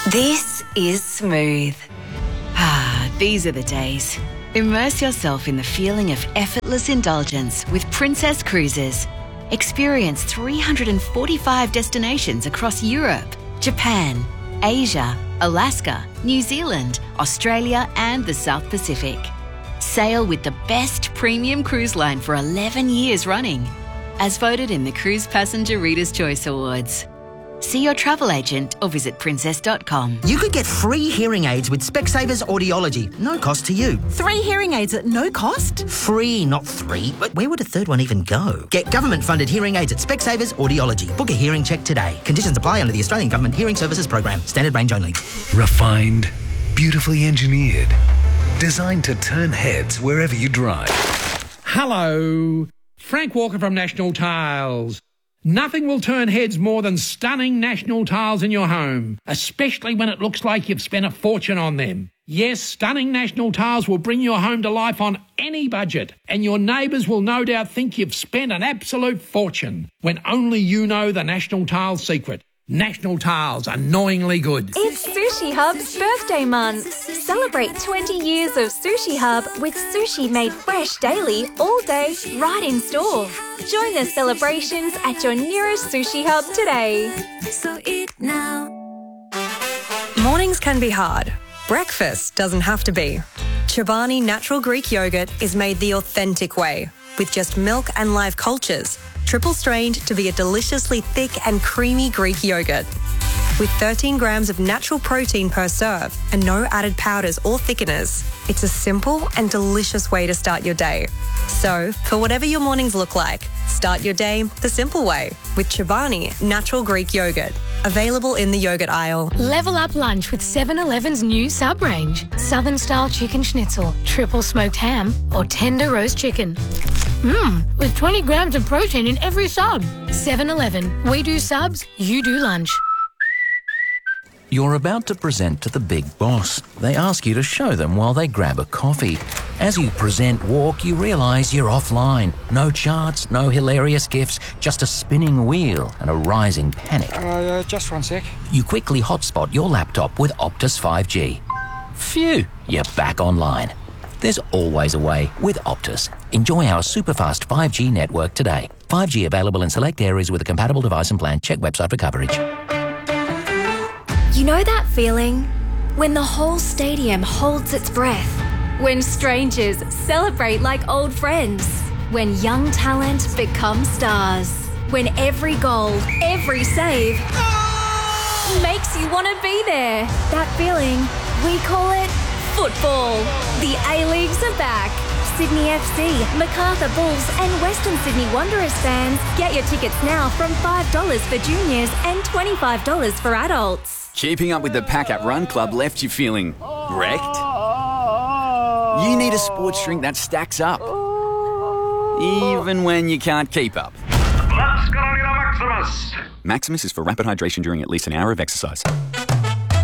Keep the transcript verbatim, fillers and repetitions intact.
This is Smooth. Ah, these are the days. Immerse yourself in the feeling of effortless indulgence with Princess Cruises. Experience three hundred forty-five destinations across Europe, Japan, Asia, Alaska, New Zealand, Australia and the South Pacific. Sail with the best premium cruise line for eleven years running, as voted in the Cruise Passenger Reader's Choice Awards. See your travel agent or visit princess dot com. You could get free hearing aids with Specsavers Audiology. No cost to you. Three hearing aids at no cost? Free, not three. But where would a third one even go? Get government-funded hearing aids at Specsavers Audiology. Book a hearing check today. Conditions apply under the Australian Government Hearing Services Program. Standard range only. Refined, beautifully engineered, designed to turn heads wherever you drive. Hello, Frank Walker from National Tiles. Nothing will turn heads more than stunning National Tiles in your home, especially when it looks like you've spent a fortune on them. Yes, stunning National Tiles will bring your home to life on any budget, and your neighbours will no doubt think you've spent an absolute fortune, when only you know the National Tiles secret. National Tiles, annoyingly good. It's Sushi Hub's birthday month. Celebrate twenty years of Sushi Hub with sushi made fresh daily, all day, right in store. Join the celebrations at your nearest Sushi Hub today. So eat now. Mornings can be hard. Breakfast doesn't have to be. Chobani Natural Greek Yogurt is made the authentic way, with just milk and live cultures, triple strained to be a deliciously thick and creamy Greek yogurt. With thirteen grams of natural protein per serve and no added powders or thickeners, it's a simple and delicious way to start your day. So, for whatever your mornings look like, start your day the simple way with Chobani Natural Greek Yogurt. Available in the yogurt aisle. Level up lunch with seven eleven's new sub range. Southern style chicken schnitzel, triple smoked ham, or tender roast chicken. Mmm, with twenty grams of protein in every sub. seven eleven. We do subs, you do lunch. You're about to present to the big boss. They ask you to show them while they grab a coffee. As you present walk, you realise you're offline. No charts, no hilarious gifs, just a spinning wheel and a rising panic. Uh, uh, just one sec. You quickly hotspot your laptop with Optus five G. Phew, you're back online. There's always a way with Optus. Enjoy our super-fast five G network today. five G available in select areas with a compatible device and plan. Check website for coverage. You know that feeling? When the whole stadium holds its breath. When strangers celebrate like old friends. When young talent becomes stars. When every goal, every save makes you want to be there. That feeling, we call it football. The A-Leagues are back. Sydney F C, Macarthur Bulls and Western Sydney Wanderers fans. Get your tickets now from five dollars for juniors and twenty-five dollars for adults. Keeping up with the Pack Up Run Club left you feeling wrecked? You need a sports drink that stacks up, even when you can't keep up. Maximus! Maximus is for rapid hydration during at least an hour of exercise.